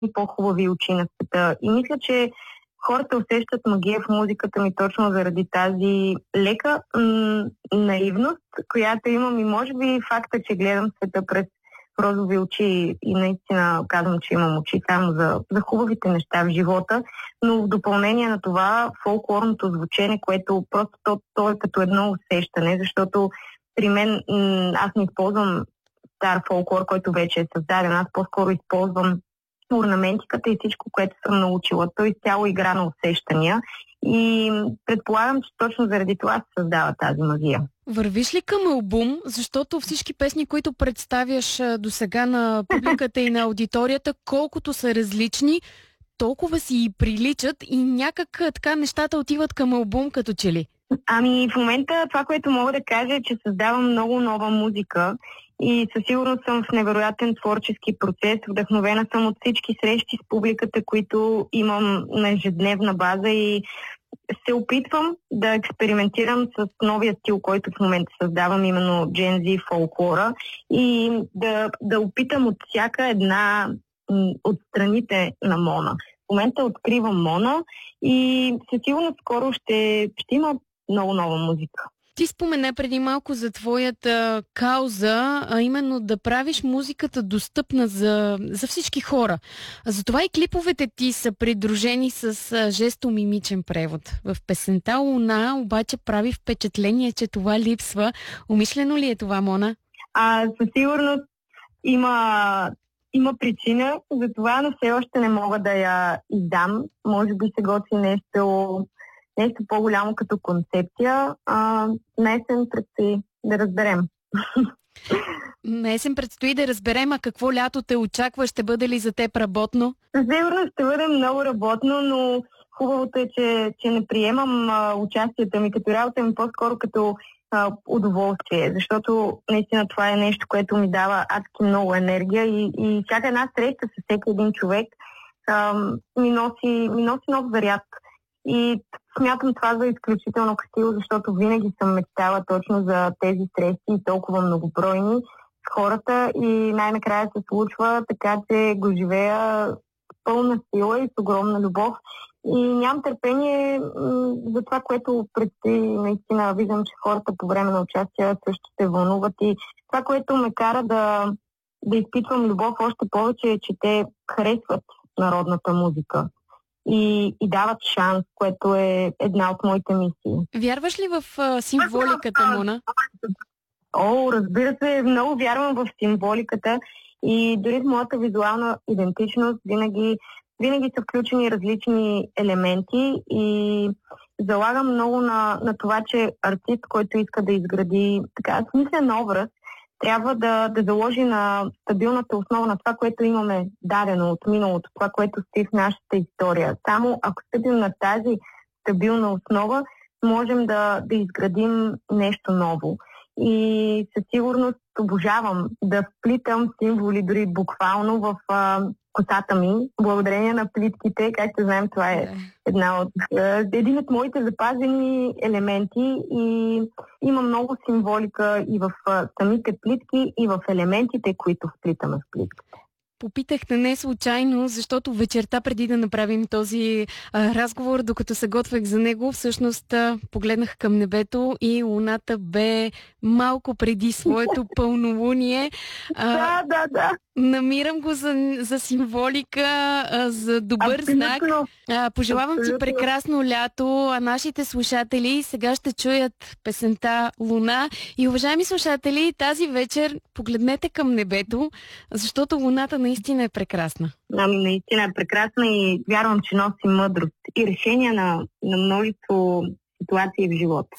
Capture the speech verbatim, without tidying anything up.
и по-хубави очи на света. И мисля, че хората усещат магия в музиката ми точно заради тази лека м- наивност, която имам, и може би факта, че гледам света през розови очи и наистина казвам, че имам очи само за, за хубавите неща в живота, но в допълнение на това фолклорното звучене, което просто то, то е като едно усещане, защото при мен м- аз не използвам стар фолклор, който вече е създаден, аз по-скоро използвам орнаментиката и всичко, което съм научила. Той изцяло игра на усещания и предполагам, че точно заради това се създава тази магия. Вървиш ли към албум, защото всички песни, които представяш до сега на публиката и на аудиторията, колкото са различни, толкова си и приличат и някак така нещата отиват към албум като че ли? Ами в момента това, което мога да кажа е, че създавам много нова музика и със сигурност съм в невероятен творчески процес. Вдъхновена съм от всички срещи с публиката, които имам на ежедневна база, и се опитвам да експериментирам с новия стил, който в момента създавам, именно Gen Z фолклора, и да, да опитам от всяка една от страните на Мона. В момента откривам Мона и със сигурност скоро ще, ще има много нова музика. Ти спомена преди малко за твоята кауза, а именно да правиш музиката достъпна за, за всички хора. Затова и клиповете ти са придружени с жестомимичен превод. В песента "Луна" обаче прави впечатление, че това липсва. Умишлено ли е това, Мона? А, със сигурност има, има причина за това, но все още не мога да я издам. Може би се готви нещо... нещо по-голямо като концепция. А, на есен предстои да разберем. На есен предстои да разберем, а какво лято те очаква? Ще бъде ли за теб работно? Сигурно ще бъде много работно, но хубавото е, че, че не приемам а, участието ми като работа, ми по-скоро като а, удоволствие, защото наистина това е нещо, което ми дава адски много енергия, и, и всяка една среща с всеки един човек а, ми, носи, ми носи нов заряд. И смятам това за изключително красиво, защото винаги съм мечтала точно за тези срещи, толкова многобройни с хората, и най-накрая се случва, така че го живея с пълна сила и с огромна любов. И нямам търпение м- за това, което предстои. Наистина виждам, че хората по време на участие също се вълнуват, и това, което ме кара да, да изпитвам любов още повече, е, че те харесват народната музика и, и дават шанс, което е една от моите мисии. Вярваш ли в а, символиката, Мона? О, разбира се, много вярвам в символиката, и дори в моята визуална идентичност винаги, винаги са включени различни елементи, и залагам много на, на това, че артист, който иска да изгради така смислен образ, трябва да, да заложи на стабилната основа на това, което имаме дадено от миналото, това, което стои в нашата история. Само ако стъпим на тази стабилна основа, можем да, да изградим нещо ново. И със сигурност обожавам да вплитам символи, дори буквално, в а, косата ми, благодарение на плитките. Както знаем, това е една от, а, един от моите запазени елементи, и има много символика и в а, самите плитки, и в елементите, които вплитаме в плитките. Попитах те не случайно, защото вечерта преди да направим този а, разговор, докато се готвех за него, всъщност а, погледнах към небето и луната бе малко преди своето пълнолуние. А, да, да, да. Намирам го за, за символика, а, за добър Абсолютно. знак. А, пожелавам ти прекрасно лято, а нашите слушатели сега ще чуят песента "Луна". И, уважаеми слушатели, тази вечер погледнете към небето, защото луната наистина е прекрасна. Ами наистина е прекрасна, и вярвам, че носи мъдрост и решения на, на множество ситуации в живота.